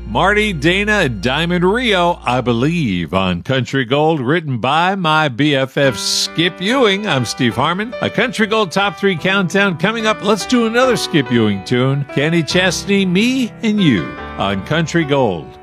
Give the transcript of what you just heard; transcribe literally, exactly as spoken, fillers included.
Marty, Dana, and Diamond Rio, I Believe, on Country Gold, written by my B F F Skip Ewing. I'm Steve Harmon. A Country Gold Top three Countdown coming up. Let's do another Skip Ewing tune. Kenny Chesney, Me and You, on Country Gold.